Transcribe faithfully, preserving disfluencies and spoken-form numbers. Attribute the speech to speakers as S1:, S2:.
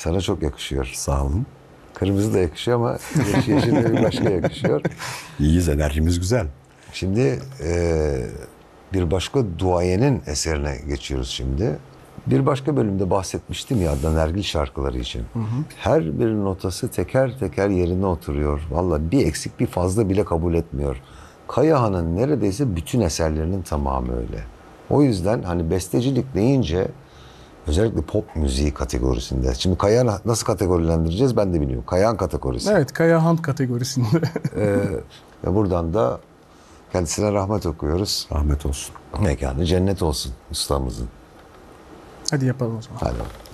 S1: Sana çok yakışıyor.
S2: Sağ olun.
S1: Kırmızı da yakışıyor ama yeşil, yeşil bir başka yakışıyor.
S2: İyiyiz, enerjimiz güzel.
S1: Şimdi e, bir başka duayenin eserine geçiyoruz şimdi. Bir başka bölümde bahsetmiştim ya Adnan Ergil şarkıları için. Hı hı. Her bir notası teker teker yerine oturuyor. Vallahi bir eksik bir fazla bile kabul etmiyor. Kayahan'ın neredeyse bütün eserlerinin tamamı öyle. O yüzden hani bestecilik deyince özellikle pop müziği kategorisinde. Şimdi Kayahan'ı nasıl kategorilendireceğiz ben de bilmiyorum. Kayahan kategorisi.
S3: Evet, Kayahan kategorisinde.
S1: ee, ve buradan da kendisine rahmet okuyoruz.
S2: Rahmet olsun.
S1: Mekanı cennet olsun ustamızın.
S3: Hadi yapalım o zaman.
S1: Hadi.